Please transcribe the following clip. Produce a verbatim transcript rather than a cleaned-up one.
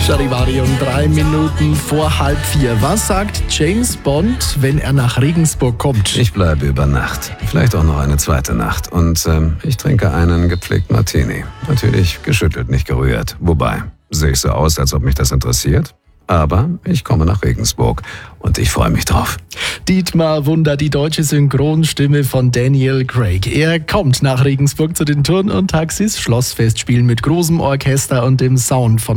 Charivari um drei Minuten vor halb vier. Was sagt James Bond, wenn er nach Regensburg kommt? Ich bleibe über Nacht. Vielleicht auch noch eine zweite Nacht. Und ähm, ich trinke einen gepflegten Martini. Natürlich geschüttelt, nicht gerührt. Wobei, sehe ich so aus, als ob mich das interessiert? Aber ich komme nach Regensburg und ich freue mich drauf. Dietmar Wunder, die deutsche Synchronstimme von Daniel Craig. Er kommt nach Regensburg zu den Turn- und Taxis. Schlossfestspielen mit großem Orchester und dem Sound von